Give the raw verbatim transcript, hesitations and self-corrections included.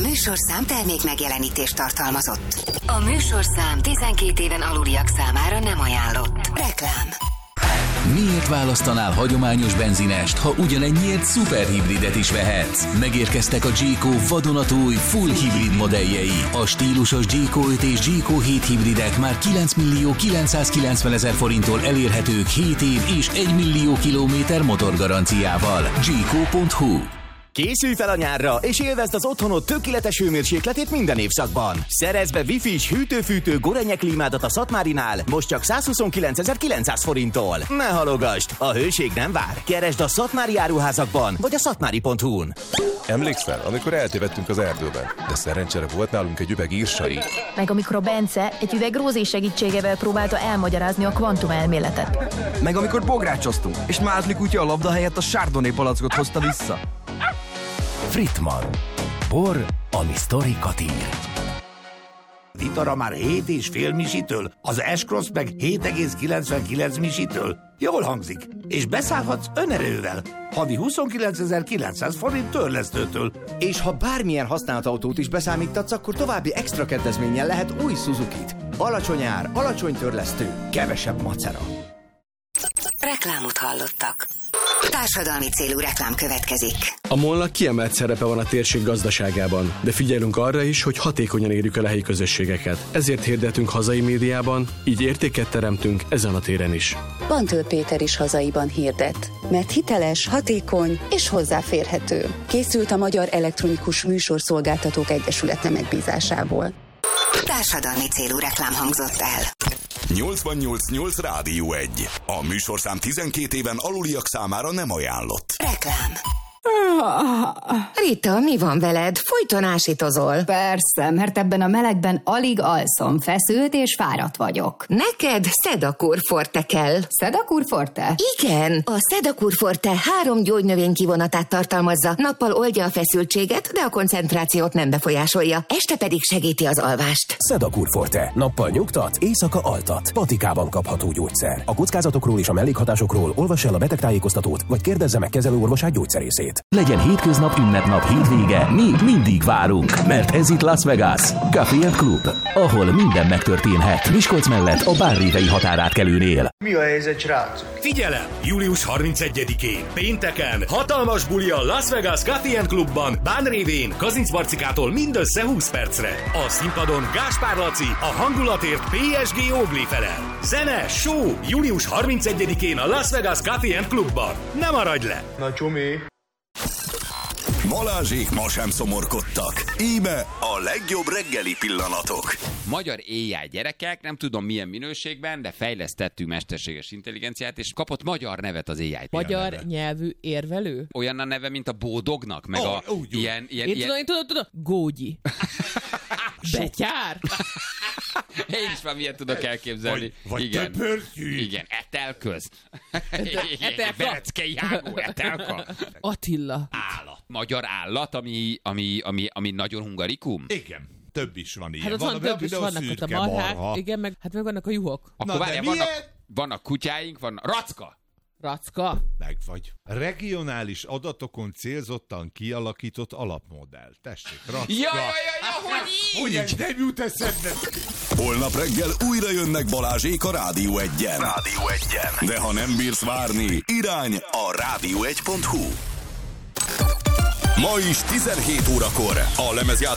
műsorszám termék megjelenítést tartalmazott. A műsorszám tizenkét éven aluliak számára nem ajánlott. Reklám. Miért választanál hagyományos benzinest, ha ugyanennyiért szuperhibridet is vehetsz? Megérkeztek a Jayco vadonatúj full hibrid modelljei. A stílusos Jayco öt és Jayco hét hibridek már kilenc millió kilencszázkilencven ezer forinttól elérhetők hét év és egy millió kilométer motorgaranciával. Jayco pont hu. Készülj fel a nyárra, és élvezd az otthonod tökéletes hőmérsékletét minden évszakban. Szerezz be Wi-Fi-s hűtő-fűtő Gorenje klímádat a Szatmárinál, most csak százhuszonkilencezer-kilencszáz forinttól. Ne halogasd, a hőség nem vár. Keresd a szatmári áruházakban, vagy a szatmári pont hu-n. Emlékszel, amikor eltévedtünk az erdőben, de szerencsére volt nálunk egy üveg írsai. Meg amikor a Bence egy üveg Rózé segítségével próbálta elmagyarázni a kvantumelméletet. Meg amikor bográcsoztunk, és Mázli kutya a labda helyett a Chardonnay palackot hozta vissza. Frittmann. Bor, ami sztorikat ír. Vitara már hét és fél misitől, az S-Cross meg hét egész kilencvenkilenc misitől. Jól hangzik. És beszállhatsz önerővel. Havi huszonkilencezer-kilencszáz forint törlesztőtől. És ha bármilyen használt autót is beszámítatsz, akkor további extra kedvezménnyel lehet új Suzukit. Alacsony ár, alacsony törlesztő, kevesebb macera. Reklámot hallottak. Társadalmi célú reklám következik. A MOL-nak kiemelt szerepe van a térség gazdaságában, de figyelünk arra is, hogy hatékonyan érjük el a helyi közösségeket. Ezért hirdetünk hazai médiában, így értéket teremtünk ezen a téren is. Bantől Péter is hazaiban hirdet, mert hiteles, hatékony és hozzáférhető. Készült a Magyar Elektronikus Műsorszolgáltatók Egyesülete megbízásából. Társadalmi célú reklám hangzott el. nyolcvannyolc nyolc Rádió egy. A műsorszám tizenkét éven aluliak számára nem ajánlott. Reklám. Rita, mi van veled? Folyton ásítozol. Persze, mert ebben a melegben alig alszom, feszült és fáradt vagyok. Neked Sedakur Forte kell. Sedakur Forte? Igen, a Sedakur Forte három gyógynövény kivonatát tartalmazza. Nappal oldja a feszültséget, de a koncentrációt nem befolyásolja. Este pedig segíti az alvást. Sedakur Forte. Nappal nyugtat, éjszaka altat. Patikában kapható gyógyszer. A kockázatokról és a mellékhatásokról olvass el a betegtájékoztatót, vagy kérdezze meg kezelőorvosát gyógyszerészét. Legyen hétköznap, ünnepnap, hétvége, mi mindig várunk, mert ez itt Las Vegas, Café and Club, ahol minden megtörténhet. Miskolc mellett a Bárrévei határátkelőnél. Mi a helyzet, srácok? Figyelem! július harmincegyedikén, pénteken, hatalmas buli a Las Vegas Café and Clubban, Bánrévén, Kazincbarcikától mindössze húsz percre. A színpadon Gáspár Laci, a hangulatért pé es gé Ogli felel. Zene, show, július harmincegyedikén a Las Vegas Café and Clubban. Ne maradj le! Na csomi! Balázsék ma sem szomorkodtak. Íme a legjobb reggeli pillanatok. Magyar á i gyerekek, nem tudom milyen minőségben, de fejlesztettük mesterséges intelligenciát, és kapott magyar nevet az á i. Magyar neve. Nyelvű érvelő? Olyan a neve, mint a Bódognak, meg oh, a úgy, ilyen... ilyen, én ilyen... tudom, én tudom, tudom. Gógyi. Betyár. Én is már miért tudok elképzelni. Vagy, vagy igen. töpörtyű. Igen, etelköz. Etelka. Bereckei Jágó, etelka. Attila. Állat. Magyar állat, ami, ami, ami, ami nagyon hungarikum? Igen. Több is van ilyen. Hát ott van, van több is, vannak ott a marhák, marha. Igen, meg, hát meg vannak a juhok. Akkor várjál, vannak, vannak kutyáink, vannak... Racka! Racka? Meg vagy. Regionális adatokon célzottan kialakított alapmodell. Tessék, Racka. Ja, ja, ja, ja, hogy így? Hogy nem jut eszedbe? Holnap reggel újra jönnek Balázsék a Rádió egyen. Rádió egyen. De ha nem bírsz várni, irány a rádió egy pont hu. Ma is tizenhét órakor a lemezjátszó